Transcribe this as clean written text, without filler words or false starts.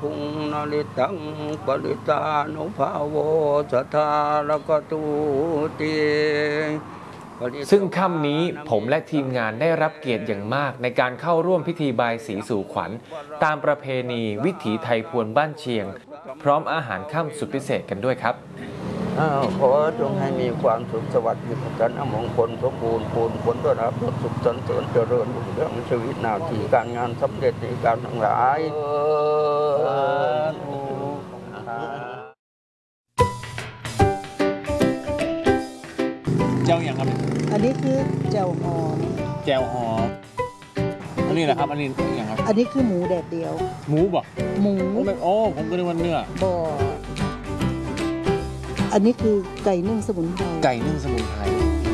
ทุงนริตังปริตานุภาโวสัทธาละกตูติซึ่งค่ำนี้ผมและทีมงานได้รับเกียรติอย่างมากในการเข้าร่วมพิธีบายสีสู่ขวัญตามประเพณีวิถีไทยพวนบ้านเชียงพร้อมอาหารค่ำสุดพิเศษกันด้วยครับขอจงให้มีความสุขสวัสดิ์มีกันอมงคลสมบูรณ์ผลผลด้วยนะผลสุขสันต์เจริญเรื่องชีวิตหน้าที่การงานสำเร็จในการทั้งหลายเจ้าอย่างครับอันนี้คือแจ่วหอมแจ่วหอมอันนี้แหละครับอันนี้อย่างครับอันนี้คือหมูแดดเดียวหมูบ่หมูโอ้ผมก็นึกว่าเนื้อบ่อันนี้คือไก่นึ่งสมุนไพรไก่นึ่งสมุนไพร